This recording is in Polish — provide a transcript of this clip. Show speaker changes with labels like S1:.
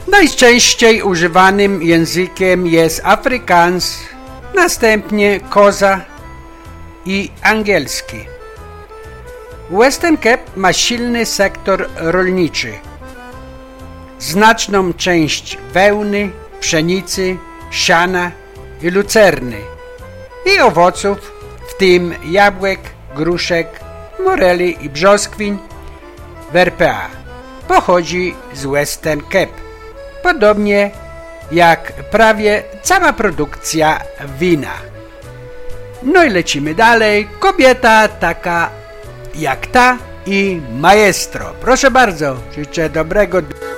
S1: Najczęściej używanym językiem jest Afrikaans, następnie Koza i angielski. Western Cape ma silny sektor rolniczy. Znaczną część wełny, pszenicy, siana i lucerny i owoców, w tym jabłek, gruszek, moreli i brzoskwiń w RPA pochodzi z Western Cape, podobnie jak prawie cała produkcja wina. No i lecimy dalej. Kobieta taka jak ta i maestro. Proszę bardzo, życzę dobrego